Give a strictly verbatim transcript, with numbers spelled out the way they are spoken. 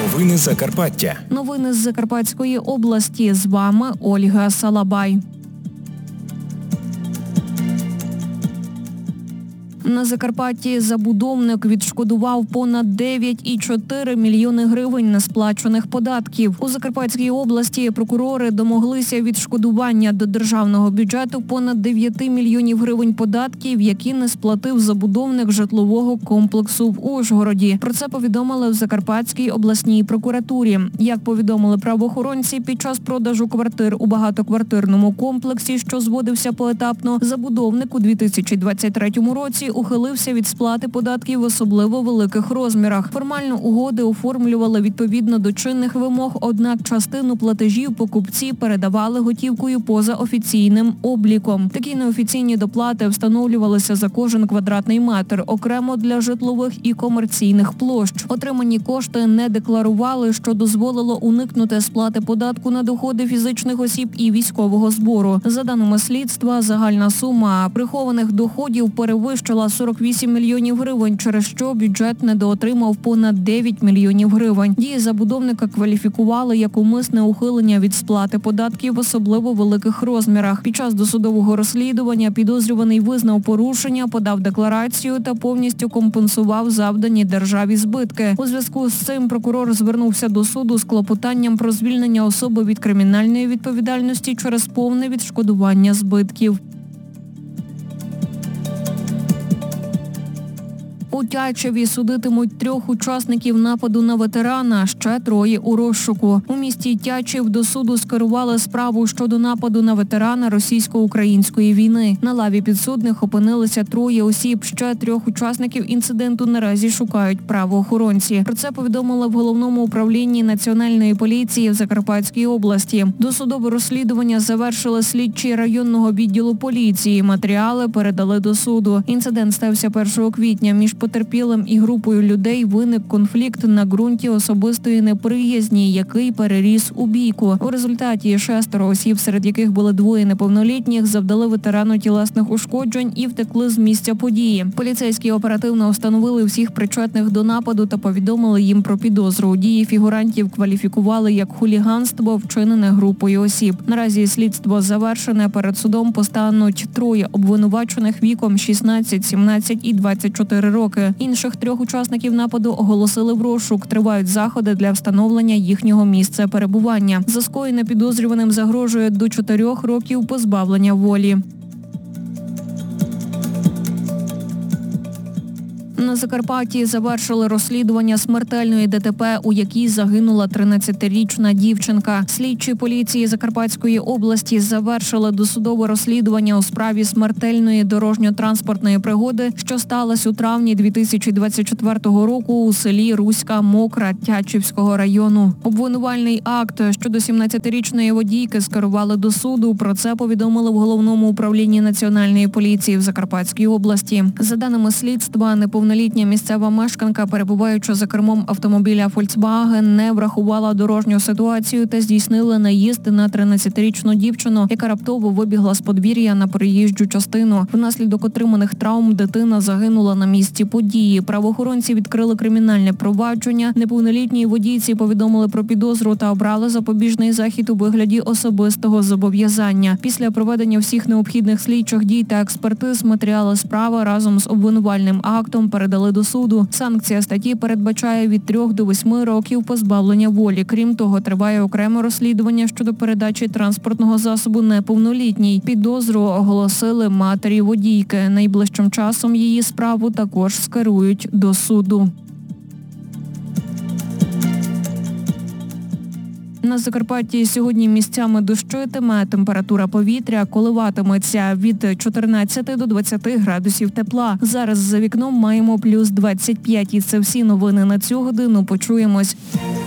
Новини Закарпаття. Новини з Закарпатської області. З вами Ольга Салабай. На Закарпатті забудовник відшкодував понад дев'ять цілих чотири мільйони гривень несплачених податків. У Закарпатській області прокурори домоглися відшкодування до державного бюджету понад дев'ять мільйонів гривень податків, які не сплатив забудовник житлового комплексу в Ужгороді. Про це повідомили в Закарпатській обласній прокуратурі. Як повідомили правоохоронці, під час продажу квартир у багатоквартирному комплексі, що зводився поетапно, забудовник у дві тисячі двадцять третьому році ухилився від сплати податків в особливо великих розмірах. Формально угоди оформлювали відповідно до чинних вимог, однак частину платежів покупці передавали готівкою поза офіційним обліком. Такі неофіційні доплати встановлювалися за кожен квадратний метр, окремо для житлових і комерційних площ. Отримані кошти не декларували, що дозволило уникнути сплати податку на доходи фізичних осіб і військового збору. За даними слідства, загальна сума прихованих доходів перевищила сорок вісім мільйонів гривень, через що бюджет недоотримав понад дев'ять мільйонів гривень. Дії забудовника кваліфікували як умисне ухилення від сплати податків в особливо великих розмірах. Під час досудового розслідування підозрюваний визнав порушення, подав декларацію та повністю компенсував завдані державі збитки. У зв'язку з цим прокурор звернувся до суду з клопотанням про звільнення особи від кримінальної відповідальності через повне відшкодування збитків. У Тячеві судитимуть трьох учасників нападу на ветерана, ще троє у розшуку. У місті Тячів до суду скерували справу щодо нападу на ветерана російсько-української війни. На лаві підсудних опинилися троє осіб, ще трьох учасників інциденту наразі шукають правоохоронці. Про це повідомили в Головному управлінні Національної поліції в Закарпатській області. Досудове розслідування завершили слідчі районного відділу поліції. Матеріали передали до суду. Інцидент стався першого квітня. Між потерпілим і групою людей виник конфлікт на ґрунті особистої неприязні, який переріс у бійку. У результаті шестеро осіб, серед яких були двоє неповнолітніх, завдали ветерану тілесних ушкоджень і втекли з місця події. Поліцейські оперативно встановили всіх причетних до нападу та повідомили їм про підозру. Дії фігурантів кваліфікували як хуліганство, вчинене групою осіб. Наразі слідство завершене. Перед судом постануть троє обвинувачених віком шістнадцять, сімнадцять і двадцять чотири роки. Інших трьох учасників нападу оголосили в розшук. Тривають заходи для встановлення їхнього місця перебування. За скоєне підозрюваним загрожує до чотирьох років позбавлення волі. На Закарпатті завершили розслідування смертельної ДТП, у якій загинула тринадцятирічна дівчинка. Слідчі поліції Закарпатської області завершили досудове розслідування у справі смертельної дорожньо-транспортної пригоди, що сталася у травні дві тисячі двадцять четвертого року у селі Руська Мокра Тячівського району. Обвинувальний акт щодо сімнадцятирічної водійки скерували до суду. Про це повідомили в Головному управлінні Національної поліції в Закарпатській області. За даними слідства, неповнолітня Літня місцева мешканка, перебуваючи за кермом автомобіля Volkswagen, не врахувала дорожню ситуацію та здійснила наїзд на тринадцятирічну дівчину, яка раптово вибігла з подвір'я на проїжджу частину. Внаслідок отриманих травм дитина загинула на місці події. Правоохоронці відкрили кримінальне провадження. Неповнолітній водійці повідомили про підозру та обрали запобіжний захід у вигляді особистого зобов'язання. Після проведення всіх необхідних слідчих дій та експертиз матеріали справи разом з обвинувальним актом передали до суду. Санкція статті передбачає від трьох до восьми років позбавлення волі. Крім того, триває окреме розслідування щодо передачі транспортного засобу неповнолітній. Підозру оголосили матері водійки. Найближчим часом її справу також скерують до суду. На Закарпатті сьогодні місцями дощитиме, температура повітря коливатиметься від чотирнадцяти до двадцяти градусів тепла. Зараз за вікном маємо плюс двадцять п'ять. І це всі новини на цю годину. Почуємось.